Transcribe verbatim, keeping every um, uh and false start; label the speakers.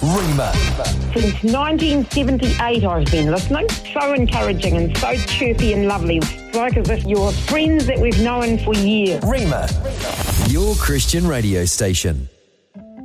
Speaker 1: Rima.
Speaker 2: Since nineteen seventy-eight I've been listening. So encouraging and so chirpy and lovely. It's like as if you're friends that we've known for years.
Speaker 1: Rima, your Christian radio station.